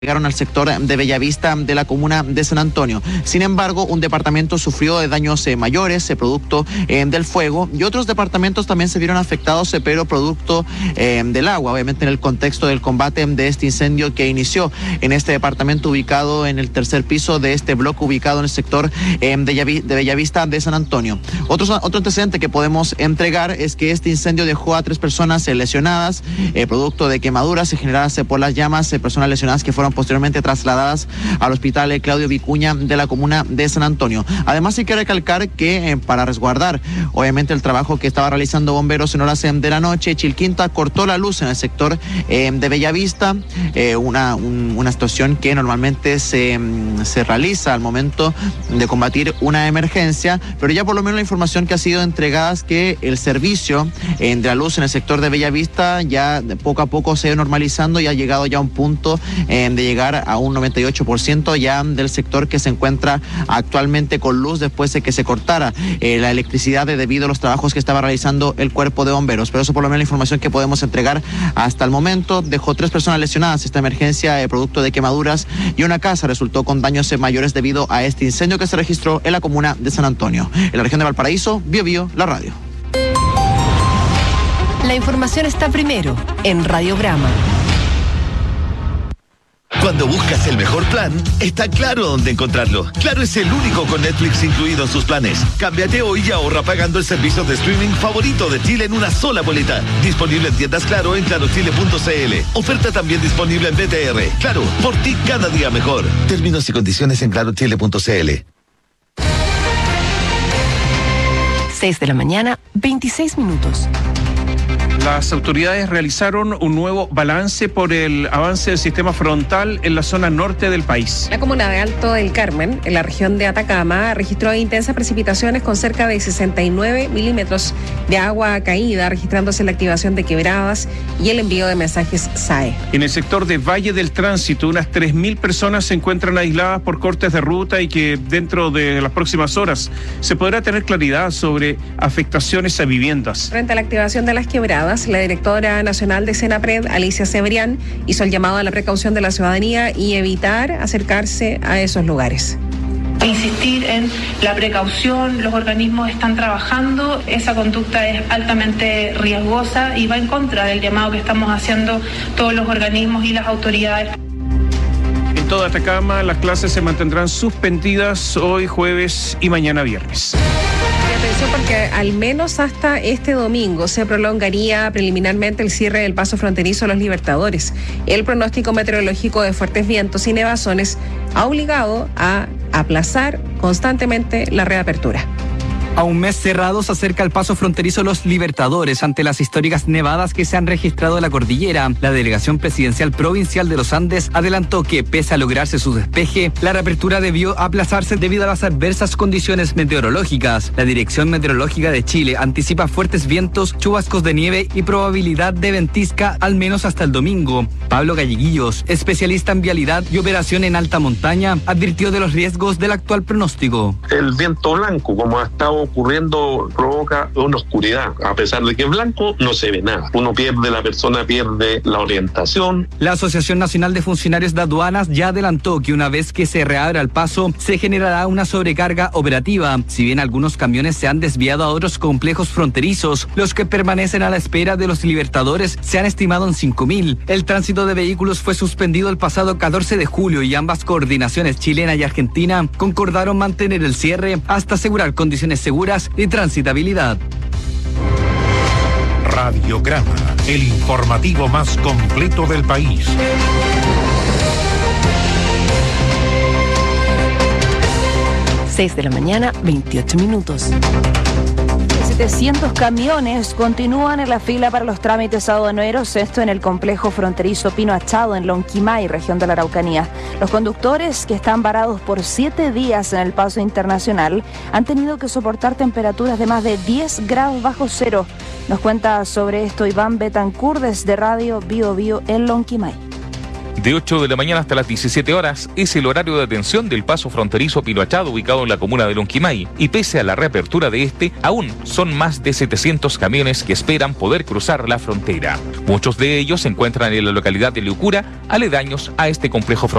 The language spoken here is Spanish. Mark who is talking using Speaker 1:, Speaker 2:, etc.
Speaker 1: llegaron al sector de Bellavista de la comuna de San Antonio. Sin embargo, un departamento sufrió daños mayores producto del fuego, y otros departamentos también se vieron afectados, pero producto del agua, obviamente en el contexto del combate de este incendio que inició en este departamento ubicado en el tercer piso de este bloque ubicado en el sector de Bellavista de San Antonio. Otro antecedente que podemos entregar es que este incendio dejó a 3 personas lesionadas, producto de quemaduras generadas por las llamas, personas lesionadas que fueron posteriormente trasladadas al hospital Claudio Vicuña de la comuna de San Antonio. Además, hay que recalcar que para resguardar obviamente el trabajo que estaba realizando bomberos en horas de la noche, Chilquinta cortó la luz en el sector de Bellavista, una situación que normalmente se realiza al momento de combatir una emergencia, pero ya por lo menos la información que ha sido entregada es que el servicio de la luz en el sector de Bellavista ya poco a poco se va normalizando y ha llegado ya a un punto de llegar a un 98% ya del sector que se encuentra actualmente con luz después de que se cortara la electricidad debido a los trabajos que estaba realizando el cuerpo de bomberos. Pero eso por lo menos la información que podemos entregar hasta el momento. Dejó 3 personas lesionadas esta emergencia producto de quemaduras, y una casa resultó con daños mayores debido a este incendio que se registró en la comuna de San Antonio. En la región de Valparaíso, Bio, la radio.
Speaker 2: La información está primero en Radiograma.
Speaker 3: Cuando buscas el mejor plan, está Claro dónde encontrarlo. Claro es el único con Netflix incluido en sus planes. Cámbiate hoy y ahorra pagando el servicio de streaming favorito de Chile en una sola boleta. Disponible en tiendas Claro en clarochile.cl. Oferta también disponible en BTR. Claro, por ti cada día mejor. Términos y condiciones en clarochile.cl.
Speaker 2: 6 de la mañana, 26 minutos.
Speaker 4: Las autoridades realizaron un nuevo balance por el avance del sistema frontal en la zona norte del país.
Speaker 5: La comuna de Alto del Carmen, en la región de Atacama, registró intensas precipitaciones con cerca de 69 milímetros de agua caída, registrándose la activación de quebradas y el envío de mensajes SAE.
Speaker 4: En el sector de Valle del Tránsito, unas 3.000 personas se encuentran aisladas por cortes de ruta y que dentro de las próximas horas se podrá tener claridad sobre afectaciones a viviendas.
Speaker 5: Frente a la activación de las quebradas, la directora nacional de Senapred, Alicia Cebrián, hizo el llamado a la precaución de la ciudadanía y evitar acercarse a esos lugares.
Speaker 6: Insistir en la precaución, los organismos están trabajando, esa conducta es altamente riesgosa y va en contra del llamado que estamos haciendo todos los organismos y las autoridades.
Speaker 4: En toda Atacama, las clases se mantendrán suspendidas hoy jueves y mañana viernes.
Speaker 5: Atención, porque al menos hasta este domingo se prolongaría preliminarmente el cierre del paso fronterizo a Los Libertadores. El pronóstico meteorológico de fuertes vientos y nevazones ha obligado a aplazar constantemente la reapertura.
Speaker 7: A un mes cerrado se acerca el paso fronterizo Los Libertadores ante las históricas nevadas que se han registrado en la cordillera. La Delegación Presidencial Provincial de los Andes adelantó que, pese a lograrse su despeje, la reapertura debió aplazarse debido a las adversas condiciones meteorológicas. La Dirección Meteorológica de Chile anticipa fuertes vientos, chubascos de nieve y probabilidad de ventisca al menos hasta el domingo. Pablo Galleguillos, especialista en vialidad y operación en alta montaña, advirtió de los riesgos del actual pronóstico.
Speaker 8: El viento blanco, como ha estado ocurriendo, provoca una oscuridad. A pesar de que es blanco, no se ve nada. La persona pierde la orientación.
Speaker 7: La Asociación Nacional de Funcionarios de Aduanas ya adelantó que una vez que se reabra el paso, se generará una sobrecarga operativa. Si bien algunos camiones se han desviado a otros complejos fronterizos, los que permanecen a la espera de Los Libertadores se han estimado en 5.000. El tránsito de vehículos fue suspendido el pasado 14 de julio y ambas coordinaciones chilena y argentina concordaron mantener el cierre hasta asegurar condiciones seguras y transitabilidad.
Speaker 9: Radiograma, el informativo más completo del país.
Speaker 2: 6 de la mañana, 28 minutos.
Speaker 10: 700 camiones continúan en la fila para los trámites aduaneros, esto en el complejo fronterizo Pino Achado en Lonquimay, región de la Araucanía. Los conductores, que están varados por 7 días en el paso internacional, han tenido que soportar temperaturas de más de 10 grados bajo cero. Nos cuenta sobre esto Iván Betancourt desde Radio Bio en Lonquimay.
Speaker 11: De 8 de la mañana hasta las 17 horas es el horario de atención del paso fronterizo Pino Achado ubicado en la comuna de Lonquimay, y pese a la reapertura de este, aún son más de 700 camiones que esperan poder cruzar la frontera. Muchos de ellos se encuentran en la localidad de Liucura, aledaños a este complejo fronterizo.